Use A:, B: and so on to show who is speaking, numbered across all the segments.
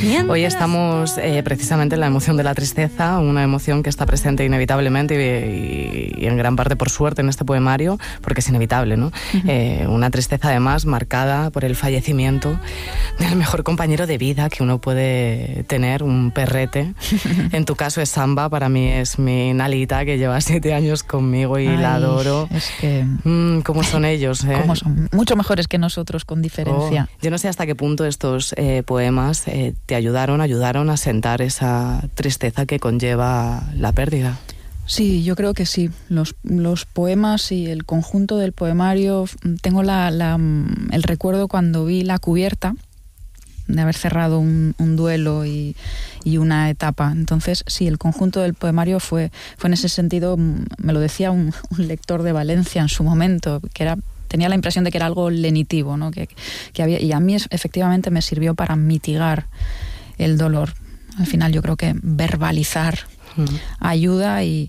A: Hoy estamos precisamente en la emoción de la tristeza, una emoción que está presente inevitablemente y en gran parte por suerte en este poemario, porque es inevitable, ¿no? Una tristeza además marcada por el fallecimiento del mejor compañero de vida que uno puede tener, un perrete. En tu caso es Samba, para mí es mi Nalita, que lleva 7 años conmigo y la adoro.
B: Es que...
A: ¿Cómo son ellos?
B: ¿Cómo son? Mucho mejores que nosotros, con diferencia.
A: Yo no sé hasta qué punto estos poemas te ayudaron a sentar esa tristeza que conlleva la pérdida.
B: Sí, yo creo que sí. Los poemas y el conjunto del poemario, tengo el recuerdo cuando vi la cubierta de haber cerrado un duelo y una etapa. Entonces, sí, el conjunto del poemario fue en ese sentido, me lo decía un lector de Valencia en su momento, que tenía la impresión de que era algo lenitivo, ¿no? que había, y a mí efectivamente me sirvió para mitigar el dolor. Al final yo creo que verbalizar ayuda y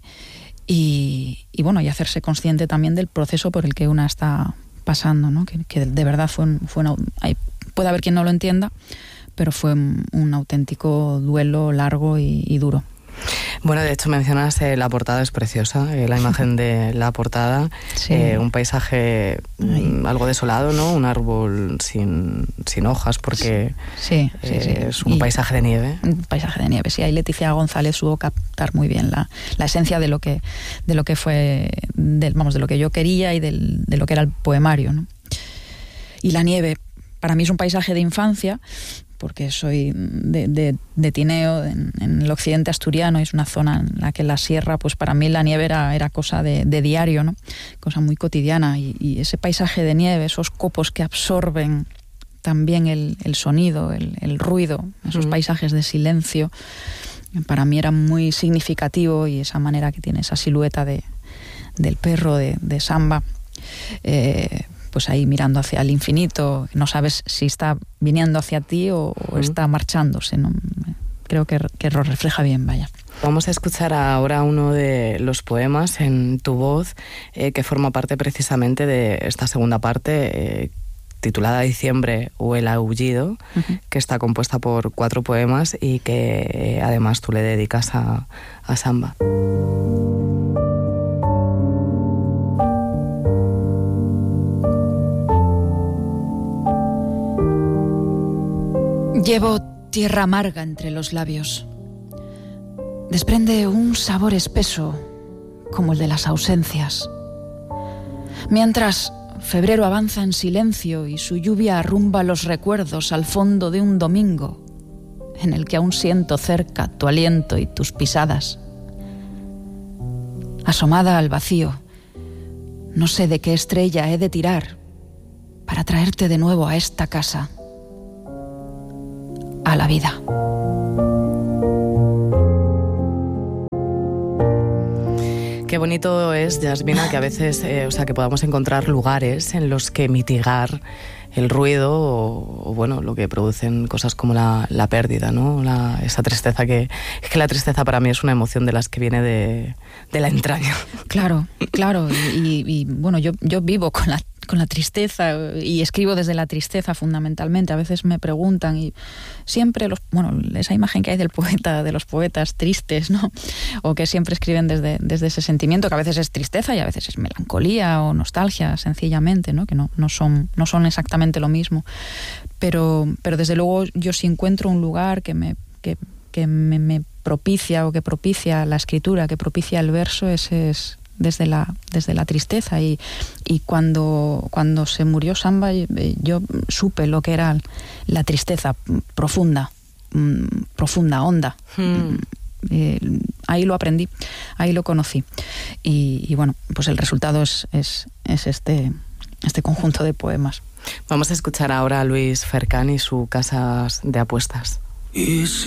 B: bueno, y hacerse consciente también del proceso por el que una está pasando, ¿no? Que de verdad puede haber quien no lo entienda, pero fue un auténtico duelo largo y duro.
A: Bueno, de hecho mencionas la portada, es preciosa, la imagen de la portada, sí. Un paisaje algo desolado, ¿no? Un árbol sin hojas, porque
B: sí.
A: Es un paisaje de nieve.
B: Un paisaje de nieve, sí. Ahí Leticia González supo captar muy bien la esencia de lo que fue, de lo que yo quería y de lo que era el poemario, ¿no? Y la nieve, para mí es un paisaje de infancia, porque soy de Tineo, en el occidente asturiano, y es una zona en la que la sierra, pues para mí la nieve era cosa de diario, ¿no? Cosa muy cotidiana, y ese paisaje de nieve, esos copos que absorben también el sonido, el ruido, esos paisajes de silencio, para mí era muy significativo, y esa manera que tiene esa silueta del perro de Samba, pues ahí mirando hacia el infinito, no sabes si está viniendo hacia ti o está marchándose, ¿no? Creo que lo refleja bien, vaya.
A: Vamos a escuchar ahora uno de los poemas en tu voz, que forma parte precisamente de esta segunda parte, titulada Diciembre o El Aullido, que está compuesta por 4 poemas y que además tú le dedicas a Samba.
B: Llevo tierra amarga entre los labios. Desprende un sabor espeso, como el de las ausencias. Mientras febrero avanza en silencio y su lluvia arrumba los recuerdos al fondo de un domingo, en el que aún siento cerca tu aliento y tus pisadas. Asomada al vacío, no sé de qué estrella he de tirar para traerte de nuevo a esta casa, a la vida.
A: Qué bonito es, Yasmina, que a veces, que podamos encontrar lugares en los que mitigar el ruido o bueno, lo que producen cosas como la pérdida, ¿no? Esa tristeza es que la tristeza para mí es una emoción de las que viene de la entraña.
B: Claro. Y bueno, yo vivo con la tristeza y escribo desde la tristeza fundamentalmente. A veces me preguntan y siempre esa imagen que hay del poeta, de los poetas tristes, ¿no? O que siempre escriben desde ese sentimiento, que a veces es tristeza y a veces es melancolía o nostalgia, sencillamente, ¿no? Que no son exactamente lo mismo. Pero desde luego yo sí encuentro un lugar que me propicia o que propicia la escritura, que propicia el verso, ese es desde la tristeza, y cuando se murió Samba yo supe lo que era la tristeza profunda, honda. Ahí lo aprendí, ahí lo conocí, y bueno, pues el resultado es este conjunto de poemas.
A: Vamos a escuchar ahora a Luis Fercán y su Casas de Apuestas.